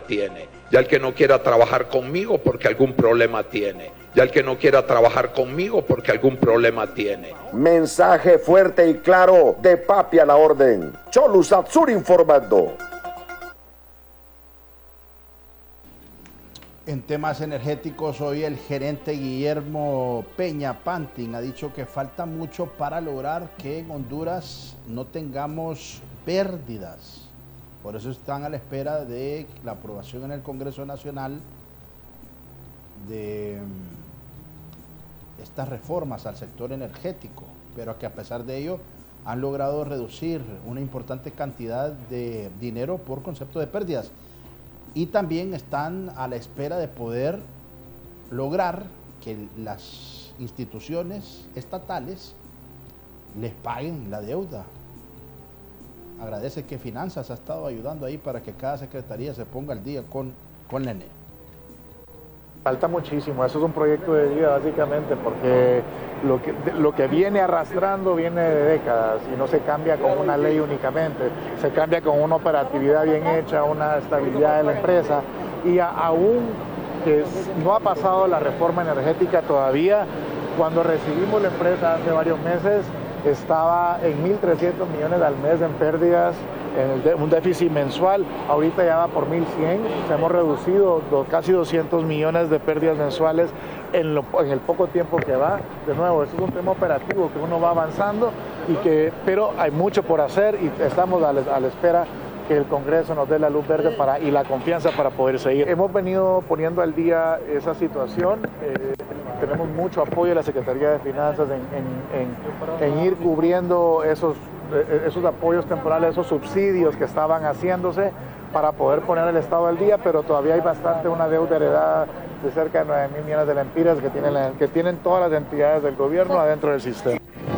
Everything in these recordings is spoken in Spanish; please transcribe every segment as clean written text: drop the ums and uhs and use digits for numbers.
tiene. Ya el que no quiera trabajar conmigo porque algún problema tiene. Ya el que no quiera trabajar conmigo porque algún problema tiene. Mensaje fuerte y claro de Papi a la orden. Cholusac Sur informando. En temas energéticos, hoy el gerente Guillermo Peña Pantin ha dicho que falta mucho para lograr que en Honduras no tengamos pérdidas. Por eso están a la espera de la aprobación en el Congreso Nacional de estas reformas al sector energético, pero que a pesar de ello han logrado reducir una importante cantidad de dinero por concepto de pérdidas. Y también están a la espera de poder lograr que las instituciones estatales les paguen la deuda. Agradece que Finanzas ha estado ayudando ahí para que cada secretaría se ponga al día con la ENE. Falta muchísimo, eso es un proyecto de vida básicamente, porque lo que viene arrastrando viene de décadas y no se cambia con una ley únicamente, se cambia con una operatividad bien hecha, una estabilidad de la empresa y aún que no ha pasado la reforma energética todavía, cuando recibimos la empresa hace varios meses estaba en 1.300 millones al mes en pérdidas, un déficit mensual, ahorita ya va por 1.100, hemos reducido casi 200 millones de pérdidas mensuales en el poco tiempo que va. De nuevo, esto es un tema operativo que uno va avanzando, pero hay mucho por hacer y estamos a la espera que el Congreso nos dé la luz verde y la confianza para poder seguir. Hemos venido poniendo al día esa situación, tenemos mucho apoyo de la Secretaría de Finanzas en ir cubriendo esos apoyos temporales, esos subsidios que estaban haciéndose para poder poner el Estado al día, pero todavía hay una deuda heredada de cerca de 9.000 millones de lempiras que tienen todas las entidades del gobierno adentro del sistema.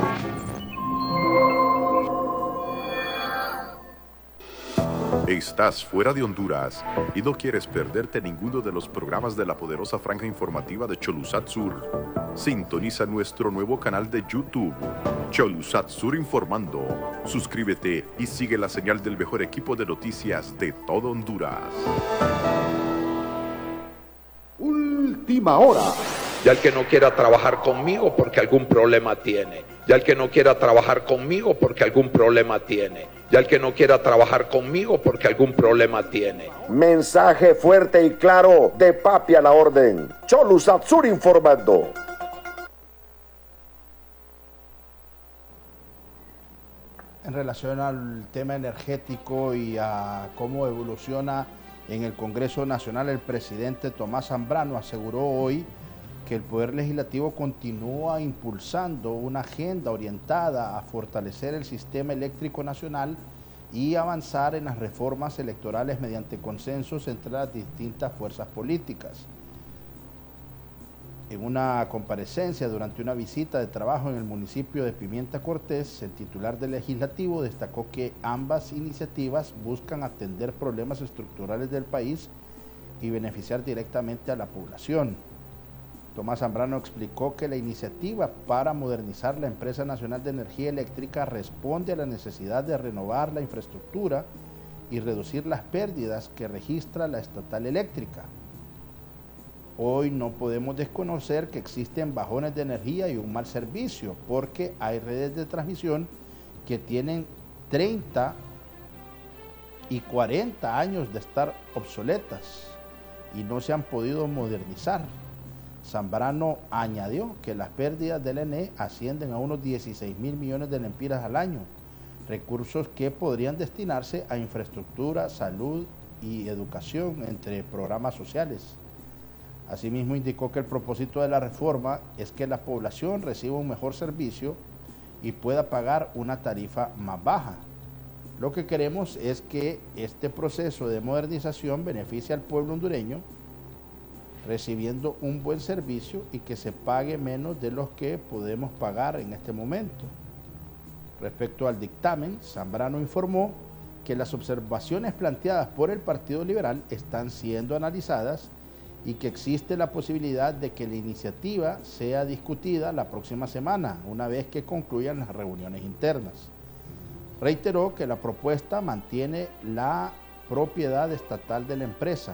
Estás fuera de Honduras y no quieres perderte ninguno de los programas de la poderosa franja informativa de Cholusac Sur. Sintoniza nuestro nuevo canal de YouTube, Cholusac Sur Informando. Suscríbete y sigue la señal del mejor equipo de noticias de todo Honduras. Última hora. Ya el que no quiera trabajar conmigo porque algún problema tiene. Ya el que no quiera trabajar conmigo porque algún problema tiene. Ya el que no quiera trabajar conmigo porque algún problema tiene. Mensaje fuerte y claro de Papi a la orden. Cholusac Sur informando. En relación al tema energético y a cómo evoluciona en el Congreso Nacional, el presidente Tomás Zambrano aseguró hoy que el Poder Legislativo continúa impulsando una agenda orientada a fortalecer el sistema eléctrico nacional y avanzar en las reformas electorales mediante consensos entre las distintas fuerzas políticas. En una comparecencia durante una visita de trabajo en el municipio de Pimienta Cortés, el titular del Legislativo destacó que ambas iniciativas buscan atender problemas estructurales del país y beneficiar directamente a la población. Tomás Zambrano explicó que la iniciativa para modernizar la Empresa Nacional de Energía Eléctrica responde a la necesidad de renovar la infraestructura y reducir las pérdidas que registra la estatal eléctrica. Hoy no podemos desconocer que existen bajones de energía y un mal servicio, porque hay redes de transmisión que tienen 30 y 40 años de estar obsoletas y no se han podido modernizar. Zambrano añadió que las pérdidas del ENE ascienden a unos 16.000 millones de lempiras al año, recursos que podrían destinarse a infraestructura, salud y educación, entre programas sociales. Asimismo, indicó que el propósito de la reforma es que la población reciba un mejor servicio y pueda pagar una tarifa más baja. Lo que queremos es que este proceso de modernización beneficie al pueblo hondureño, recibiendo un buen servicio y que se pague menos de los que podemos pagar en este momento. Respecto al dictamen, Zambrano informó que las observaciones planteadas por el Partido Liberal están siendo analizadas y que existe la posibilidad de que la iniciativa sea discutida la próxima semana, una vez que concluyan las reuniones internas. Reiteró que la propuesta mantiene la propiedad estatal de la empresa,